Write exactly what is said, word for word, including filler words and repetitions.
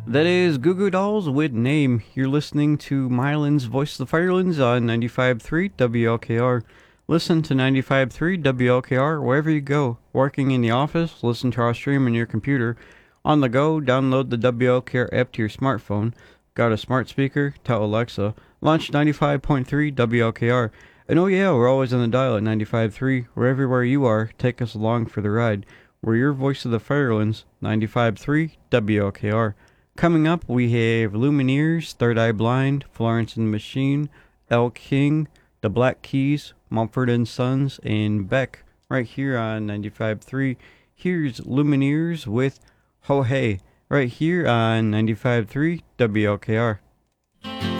That is Goo Goo Dolls with Name. You're listening to Mylan's Voice of the Firelands on ninety-five point three W L K R. Listen to ninety-five point three W L K R wherever you go. Working in the office, listen to our stream on your computer. On the go, download the W L K R app to your smartphone. Got a smart speaker? Tell Alexa. Launch ninety-five point three W L K R. And oh yeah, we're always on the dial at ninety-five point three. Wherever everywhere you are, take us along for the ride. We're your voice of the Firelands, ninety-five point three W L K R. Coming up, we have Lumineers, Third Eye Blind, Florence and the Machine, El King, The Black Keys, Mumford and Sons, and Beck, right here on ninety-five point three. Here's Lumineers with Ho Hey, right here on ninety-five point three W L K R.